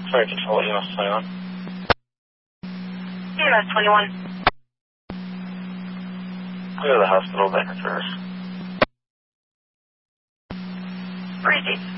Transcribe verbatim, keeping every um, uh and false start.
Sorry, control E M S twenty-one. E M S twenty-one. Go to the hospital, back and first. Breezy.